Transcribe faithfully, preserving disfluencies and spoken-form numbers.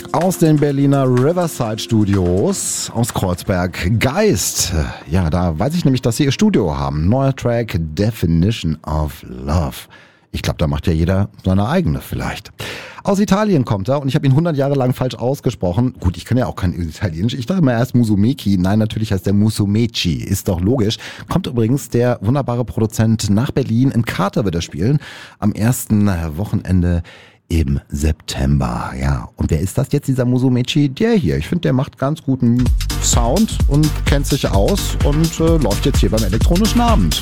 Aus den Berliner Riverside Studios aus Kreuzberg. Geist. Ja, da weiß ich nämlich, dass sie ihr Studio haben. Neuer Track, Definition of Love. Ich glaube, da macht ja jeder seine eigene vielleicht. Aus Italien kommt er und ich habe ihn hundert Jahre lang falsch ausgesprochen. Gut, ich kann ja auch kein Italienisch. Ich dachte immer erst Musumeci. Nein, natürlich heißt der Musumeci. Ist doch logisch. Kommt übrigens der wunderbare Produzent nach Berlin. In Kater wird er spielen. Am ersten Wochenende im September. Ja, und wer ist das jetzt, dieser Musumeci? Der hier. Ich finde, der macht ganz guten Sound und kennt sich aus und äh, läuft jetzt hier beim elektronischen Abend.